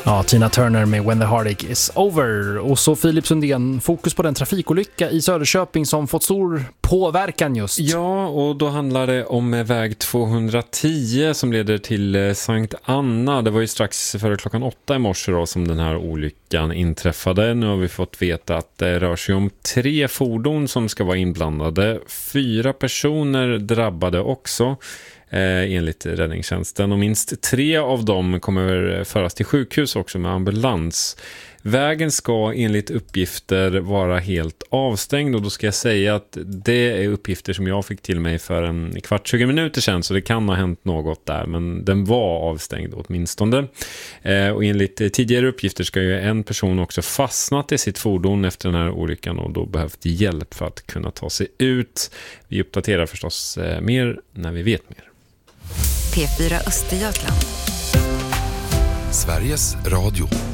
Ja, Tina Turner med When the Heartache is over. Och så Filip Sundén, fokus på den trafikolycka i Söderköping som fått stor påverkan just. Ja, och då handlar det om väg 210 som leder till Sankt Anna. Det var ju strax före klockan 8 i morse då som den här olyckan inträffade. Nu har vi fått veta att det rör sig om 3 fordon som ska vara inblandade. 4 personer drabbade också. Enligt räddningstjänsten, och minst 3 av dem kommer föras till sjukhus också med ambulans. Vägen ska enligt uppgifter vara helt avstängd, och då ska jag säga att det är uppgifter som jag fick till mig för en kvart 20 minuter sedan, så det kan ha hänt något där, men den var avstängd åtminstone. Och enligt tidigare uppgifter ska ju en person också fastnat i sitt fordon efter den här olyckan och då behövt hjälp för att kunna ta sig ut. Vi uppdaterar förstås mer när vi vet mer. P4 Östergötland. Sveriges Radio.